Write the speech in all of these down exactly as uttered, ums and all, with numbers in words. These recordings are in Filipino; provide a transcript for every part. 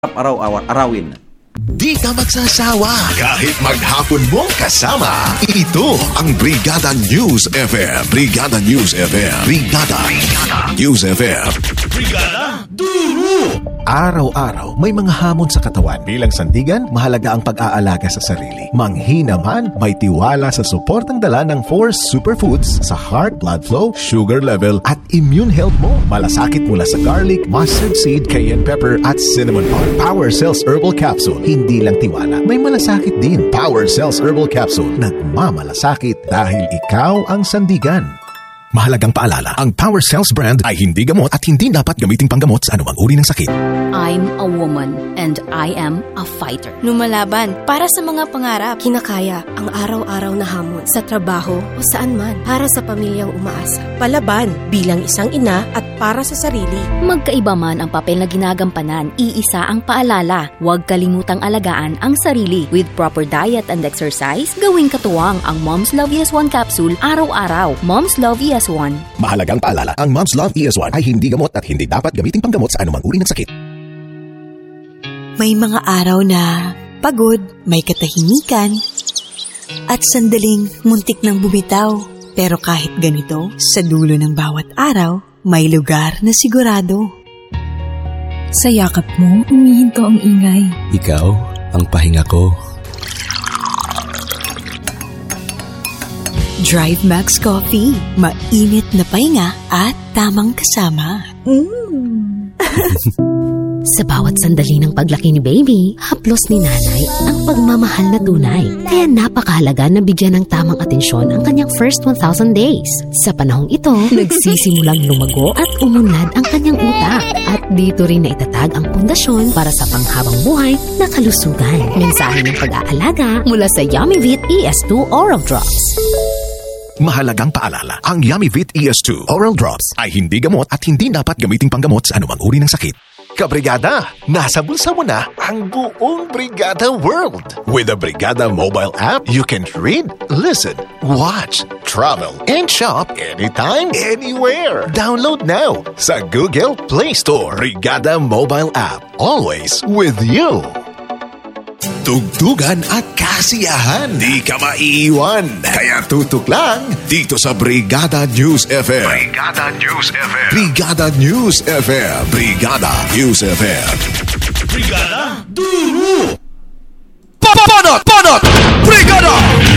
araw-arawin. Di ka magsasawa kahit maghapon mong kasama. Ito ang Brigada News F M. Brigada News F M. Brigada, Brigada News F M. Brigada Duro! Araw-araw may mga hamon sa katawan. Bilang sandigan, mahalaga ang pag-aalaga sa sarili. Manghina man, may tiwala sa suportang dala ng four superfoods sa heart, blood flow, sugar level at immune health mo. Malasakit mula sa garlic, mustard seed, cayenne pepper at cinnamon bark. Power Cells Herbal Capsule. Hindi lang tiwala, may malasakit din. Power Cells Herbal Capsule. Nagmamalasakit dahil ikaw ang sandigan. Mahalagang paalala, ang Power Cells brand ay hindi gamot at hindi dapat gamiting panggamot sa anumang uri ng sakit. I'm a woman and I am a fighter. Lumalaban para sa mga pangarap. Kinakaya ang araw-araw na hamon sa trabaho o saan man para sa pamilyang umaasa. Palaban bilang isang ina at para sa sarili. Magkaiba man ang papel na ginagampanan, iisa ang paalala. Huwag kalimutang alagaan ang sarili. With proper diet and exercise, gawing katuwang ang Mom's Love E S one capsule araw-araw. Mom's Love E S one. Mahalagang paalala, ang Mom's Love E S one ay hindi gamot at hindi dapat gamiting panggamot sa anumang uri ng sakit. May mga araw na pagod, may katahimikan, at sandaling muntik nang bumitaw. Pero kahit ganito, sa dulo ng bawat araw, may lugar na sigurado. Sa yakap mo, umihinto ang ingay. Ikaw, ang pahinga ko. Drive Max Coffee. Mainit na pahinga at tamang kasama. Mm. Sa bawat sandali ng paglaki ni baby, haplos ni nanay ang pagmamahal na tunay. Kaya napakahalaga na bigyan ng tamang atensyon ang kanyang first one thousand days. Sa panahong ito, nagsisimulang lumago at umunlad ang kanyang utak. At dito rin na itatag ang pundasyon para sa panghabang buhay na kalusugan. Mensahe ng pag-aalaga mula sa YummyVit E S two Oral Drops. Mahalagang paalala, ang YummyVit E S two Oral Drops ay hindi gamot at hindi dapat gamiting panggamot sa anumang uri ng sakit. Kabrigada, nasa bulsa mo na ang buong Brigada World. With the Brigada mobile app, you can read, listen, watch, travel, and shop anytime, anywhere. Download now sa Google Play Store. Brigada mobile app, always with you. Tugtugan at kasiyahan. Di ka maiiwan. Kaya tutok lang dito sa Brigada News F M. Brigada News F M. Brigada News F M. Brigada News F M. Brigada Duro! Panot! Panot! Brigada!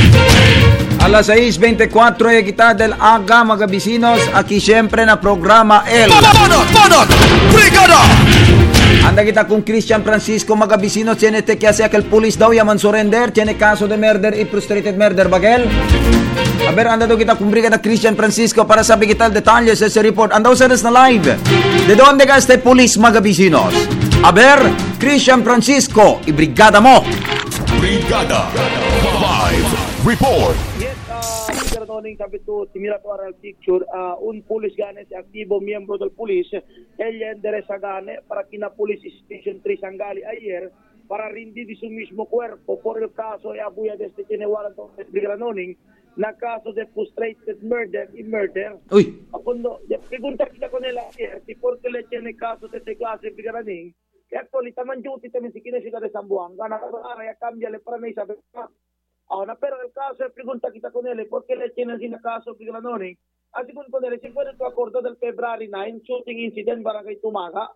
Alas seis veinticuatro e kita del aga, mga vecinos. Aquí siempre na programa El Panot! Panot! Brigada! Anda kita kung Christian Francisco, mga vecinos. Tiene te que hace aquel police daw yaman surrender. Tiene caso de murder y frustrated murder, bagel. A ver, anda daw kita kung Brigada Christian Francisco para sabi kita detalles sa ese report. Anda sa na live. De donde ka este police, mga vecinos? A ver, Christian Francisco, i-brigada mo. Brigada Live Report. Yes, uh, Toning, sabi to, simila to aral picture, uh, un pulis gane si aktibo miyembro del pulis, ella endereza gane para que na police station three Sangali ayer, para rindi di su mismo cuerpo por el caso de abuya de este tiene warrant of Briganoning, na caso de frustrated murder y murder. Uy. Cuando, pregunta kita con él ayer, si por qué le tiene caso de este clase de Briganoning, que actualita man duty también si kinesita de Zamboanga, na para ya cámbiale para mí saber. Ahora, pero el caso, pregunta kita con él, ¿por qué le tienen sin el caso Briganoning? Así con él, si fuera tu acuerdo del February nine, shooting incident, Barangay Tumaga,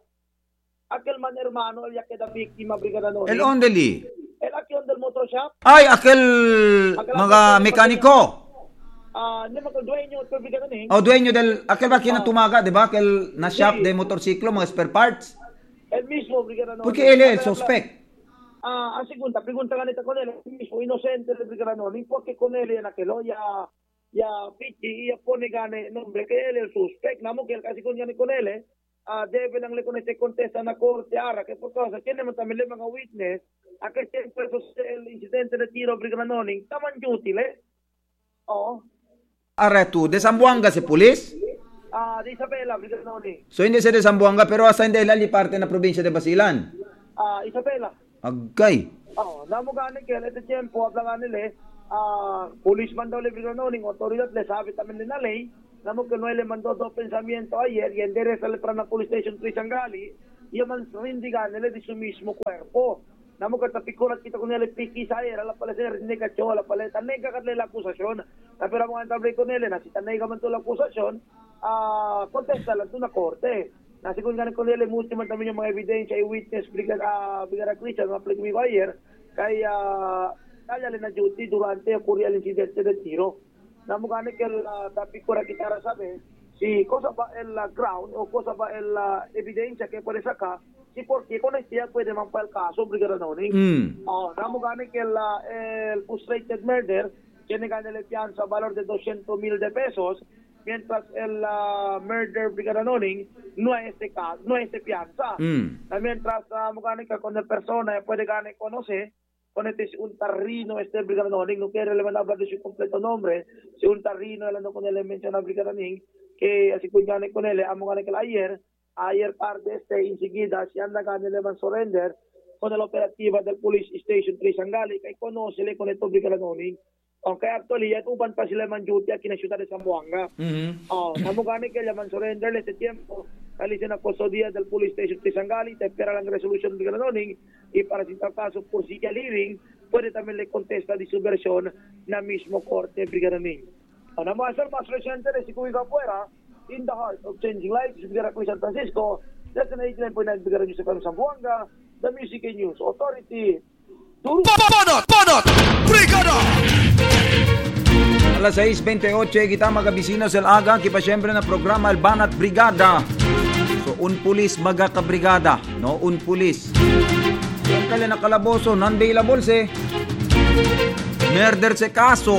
aquel man hermano, él ya queda víctima Briganoning. El ondeli. El aquí del motor shop. Ay, aquel, aquel mga mekaniko. Ah, uh, hindi mo dueño del Briganoning. O dueño del, aquel ba kina Tumaga, di ba? Aquel na shop de motorsiklo, mga spare parts. El mismo Briganoning. Porque él es el suspect. Ah, a segunda, pregunta ganita con él, el mismo inocente del Briganoning, porque con él en aquello ya, ya Pichi, ya pone gane nombre que él es el suspect, namo que él casi con gane con él, eh, ah, debe lang le con este contesta na corte ara, que por causa, tiene también le mga witness, a que este pues, el incidente de tiro Briganoning, taman útil, eh, oh. Ara tu, de Zamboanga si pulis? Ah, de Isabela, Briganoning. So hindi siya de Zamboanga, pero hasta hindi lali parte na probinsya de Basilan? Ah, Isabela. Agay. Oh, namo gani que este tiempo habla ganile, ah, policeman daw le Briganoning, autoridad le sabe también de la ley, namo que no le mandó dos pensamientos ayer y endereza le para la police station three Sangali, yaman hindi ka nila di su mismo cuerpo. Namo ka tapikulat kita ko nila piki sa era la pala sir hindi ka chola pala tanay ka kanila akusasyon. Na pero mga tablet ko nila na si tanay ka man to la akusasyon, ah kontesta lang to na korte. Na sigun ganin ko nila musti man tamen yung mga ebidensya i witness brigada uh, brigada Christian na plik mi wire kay uh, kaya na duty durante ang Korean incident de tiro. Namo ganin kel uh, tapikulat kita ra sabi si cosa ba el uh, ground o cosa ba el uh, evidencia que puede sacar si porque con este puede mampal caso brigada noning mm. oh namo gani que el, uh, el frustrated murder tiene gana le fianza valor de doscientos mil de pesos mientras el uh, murder brigada noning no es este caso no es este fianza mm. mientras uh, mo gani que con el persona puede gane conocer con este un tarrino este brigada noning no quiere levantar de su completo nombre si un tarrino el no con el menciona brigada noning que así que gane con él, amo gane que ayer, ayer tarde este enseguida si anda gane le van surrender con la operativa del Police Station tres Sangali, que conoce le con el brigada noning. Aunque actualmente uban pa sila man duty aquí en la ciudad de Zamboanga. Mm-hmm. Oh, amo gane que le van surrender este tiempo, alice na custodia del Police Station tres Sangali, te espera la resolución brigada noning y para si tal caso por si que living, puede también le contesta de su versión na mismo corte brigada noning. Ang mga sir, mas reciente de Sikuiga Fuera, in the heart of changing lives, Brigada Cruz San Francisco, that's an eighty-nine point nine Brigada News F M Zamboanga, the Music and News Authority. Duro! Panot! Panot! Brigada! Alas seis veintiocho, kita magabisino sa aga, kipa siyempre na programa Albanat Brigada. So, un pulis magakabrigada, no? Un pulis. Yung kali na kalaboso, non-bailable si murder sa kaso.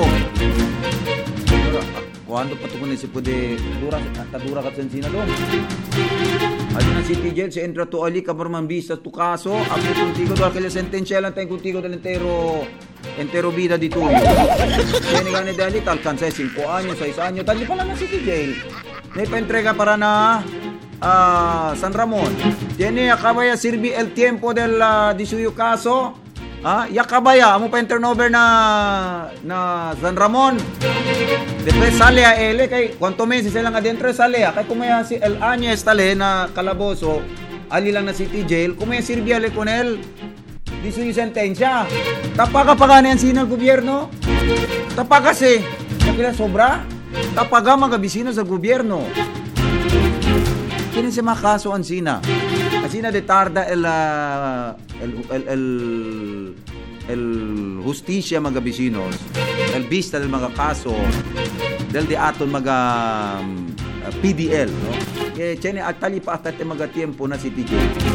Kuando pa ito kung si Pude dura, tadura ka sensina doon. Ayun na City Jail, si entra to ali, kabarman bisa to kaso, ako kuntigo doon, kaya sentensya lang tayo kuntigo doon entero, entero vida dito. Kaya ni gani dali, talkansa cinco anyo, seis anyo, tali pa lang na City Jail. May pa-entrega para na uh, San Ramon. Tiene acabaya sirvi el tiempo del uh, di suyo kaso. Ah, yakabaya, amo pa turnover na na San Ramon. Después sale a él, kay cuánto meses lang adentro sale a kay kumaya si el año estale na calaboso, ali lang na City Jail, kumaya sirviale con él. Diso yung sentensya. Tapaga pa ganyan sino al gobyerno? Tapaga si, kaya sobra? Tapaga mga bisino sa gobyerno. Kinin si makaso ang sina. Asina de tarda el uh, el el el el justicia mga bisinos, el vista del mga kaso del de aton mga um, uh, P D L, no? Kaya chene atali pa atat mga tiempo na si T J.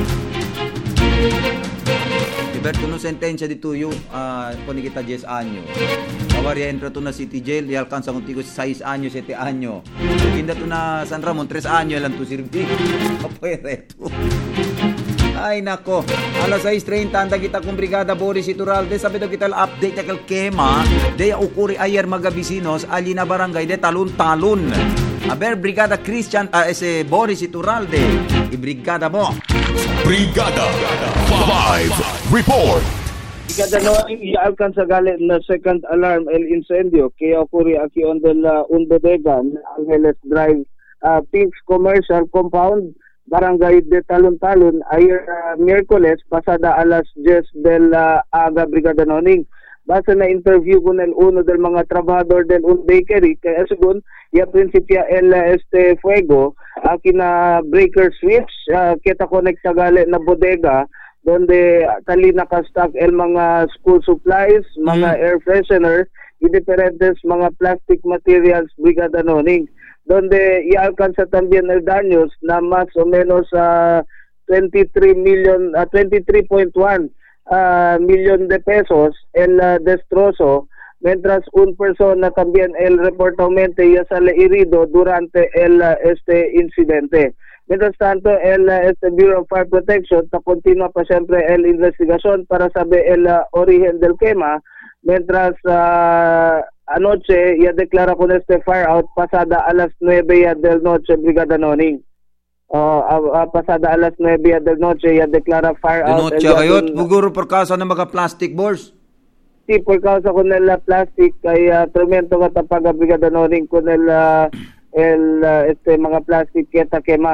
Liberto no sentensya dito yung uh, kung kita ten anyo. Kawarya entra to na City Jail, di alcanza contigo seis anyo, siete anyo. Pinda to na San Ramon, tres anyo lang to sirvi. Kapwede to. Ay nako, alas seis treinta anda kita kung Brigada Boris Iturralde, sabi daw kita update ya kal Kema, de ukuri ayer mga bisinos, ali na barangay de talon-talon. Aber Brigada Christian, uh, ese Boris Iturralde, i-brigada mo. Brigada five Report. Brigada no i-alcanza galit na second alarm el incendio que ocurre aquí on the uh, un bodega Angeles Drive, uh, Pinks Commercial Compound, Barangay de Talon-Talon, ayer uh, Miyerkules pasada alas diez del uh, aga Brigada Noning. Basta na interview ko ng uno del mga trabajador del un bakery kaya segun ya principia el este fuego aquí na breaker switch uh, kita connect sa gali na bodega donde tali nakastock el mga school supplies, mga mm. air freshener, y diferentes mga plastic materials Brigada Noning, donde i-alcanza también el daños na más o menos uh, twenty-three million uh, twenty-three point one Uh, millón de pesos el uh, destrozo, mientras un persona también el reportamente ya sale herido durante el uh, este incidente. Mientras tanto el uh, este Bureau of Fire Protection ta continúa pa siempre el investigación para saber el uh, origen del quema, mientras uh, anoche ya declara con este fire out pasada a las nueve ya del noche Brigada Noning. Uh, uh, pasada alas nueve del noche ya declara fire out. De noche kayo, buguro por causa ng mga plastic balls? Si, por causa con el uh, plastic, ay uh, tremendo katapaga Brigada Noning con el, uh, el uh, este, mga plastic kita quema.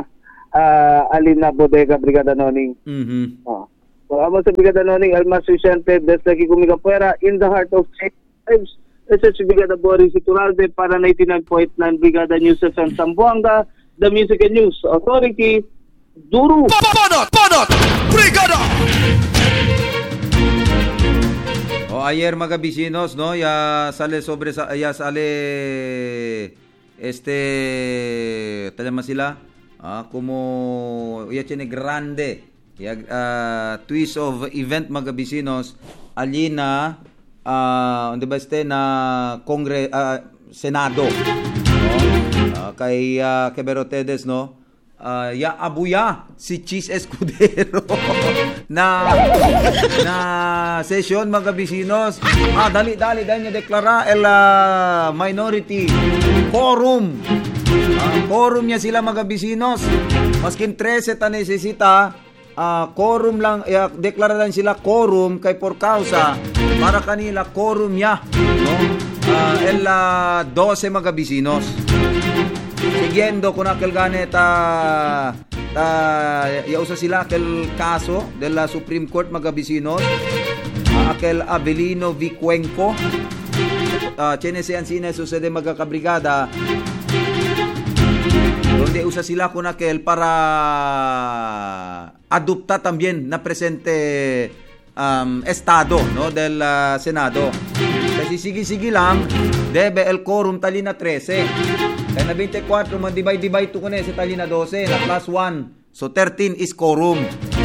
uh, alin na bodega, Brigada Noning. Mhm. Oh. So, amo sa Brigada Noning, El Mas Vicente, desde aquí Kumigapuera, in the heart of Saint Times. Ito si Brigada Boris Iturralde para ninety-nine point nine Brigada News F M Zamboanga, the Music and News Authority, Duru. Panot! Panot! Brigada! O ayer mga bisinos, no, ya sale sobre sa ya sale este talama sila ah como ya tiene grande ya uh, twist of event mga bisinos ali na uh, onde ba este na Kongre uh, Senado, no, uh, kay uh, Quebero Tedes, no. Uh, ya abuya si Cheese Escudero na na session mga bisinos. Ah, dali dali dahil niya deklara el uh, minority quorum. Uh, quorum niya sila mga bisinos. Maskin thirteen ta necesita uh, quorum lang, uh, deklara lang sila quorum kay por causa para kanila quorum niya, no? Uh, el uh, twelve mga bisinos. Siguiendo con aquel gane ta, ta ya usa sila aquel caso de la Supreme Court mga bisinos, uh, aquel Avelino V. Cuenco, uh, tiene sean sine sucede mga kabrigada, donde usa sila con aquel para adopta también na presente um, estado, no, del uh, Senado. Kasi sige-sige lang debe el quorum tali na thirteen. Kaya na twenty-four, man-divide-divide to ko na sa tali na twelve, na plus one. So, thirteen is quorum.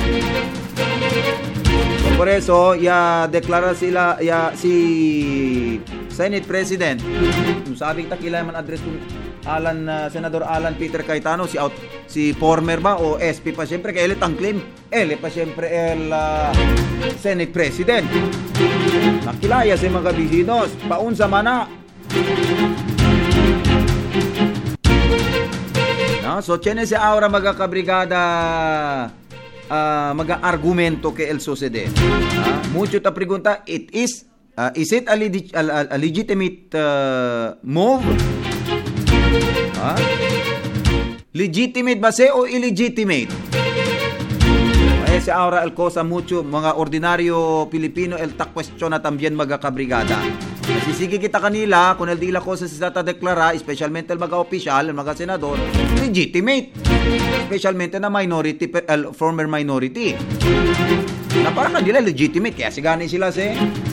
So, por eso, ya deklara sila, ya si Senate President, sabing takila man address kung Alan, uh, Senador Alan Peter Cayetano, si out, si former ba, o S P pa siyempre, kaya elit ang claim, ele pa siyempre el uh, Senate President. Nakilaya si mga bisinos, paunsa mana. No, so tiene si aura mga kabrigada uh, mga argumento que el sucede. Uh, mucho ta pregunta, it is uh, is it a, legi- a, a legitimate uh, move? Uh, legitimate ba siya o illegitimate? Eh si aura el cosa mucho mga ordinaryo Pilipino el ta question na también mga kabrigada. Sisigi kita kanila kung el dila ko sa sisata deklara, especialmente el mga opisyal, el mga senador, legitimate. Especialmente na minority, el former minority. Na parang kanila legitimate, kaya sigani sila si.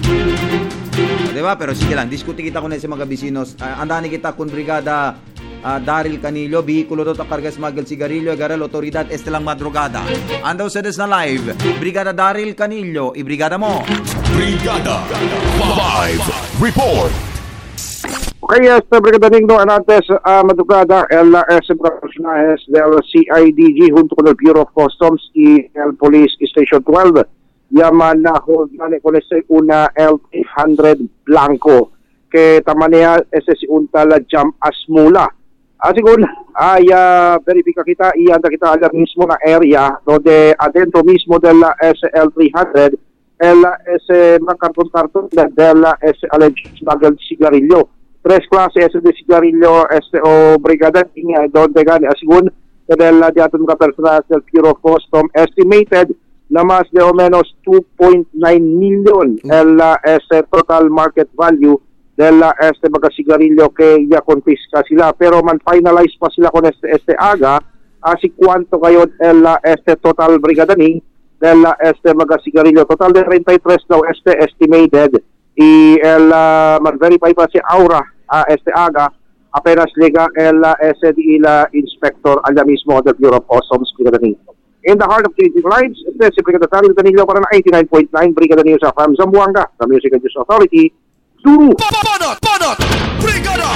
Diba? Pero sige lang, diskuti kita kung sa mga bisinos. Uh, andani kita kung Brigada uh, Daryl Canillo, Bihikulo to Takargas Magel Sigarillo, Garal Autoridad Estelang Madrugada. Andaw sa des na live, Brigada Daryl Canillo, i-brigada mo. Brigada Live Report. Okay, este Brigada Ningno antes uh, madrugada el S Profesionales del C I D G junto con el Bureau of Customs y el Police Station twelve llaman na hold na con ese una L eight hundred blanco que tamanea ese si unta la jam asmula. Asigun ay uh, verifika kita y anda kita alam mismo na area donde adentro mismo de la S L three hundred el ese macarton-carton de la ese alleged smuggled cigarillo. Tres clases de cigarillo este o brigada niya donde gani asigun de la diaton mga personas del Bureau of Customs estimated na mas de o menos two point nine million el ese total market value de la este mga cigarillo que ya confisca sila pero man finalize pa sila con este este aga así cuánto kayo el este total brigada ni de la este mga cigarillo total de thirty-three daw este estimated y el uh, man-verify pa si Aura uh, este aga apenas liga el uh, ese di la inspector allá mismo del Bureau of Customs Brigada ni. In the heart of changing lives, este si Brigada Daryl Canillo para na eighty-nine point nine Brigada News F M Zamboanga, the Music and News Authority, Duru. Panot! Panot! Brigada!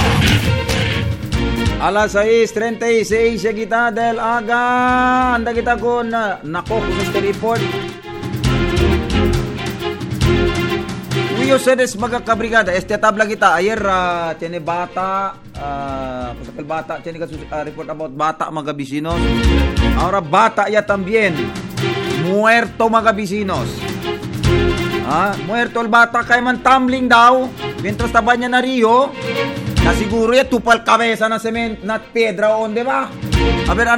Alas seis thirty-six kita del aga. Anda kita con uh, nako kung este report. Uyo sedes mga kabrigada, este tabla kita ayer uh, tiene bata uh, pasapel bata tiene ka uh, report about bata mga bisinos. Ahora bata ya también muerto mga bisinos. Ah, muerto el bata kay man tumbling daw mientras estaba niya na Rio. Na siguro ya tupal cabeza na cement na pedra onde ba? A ver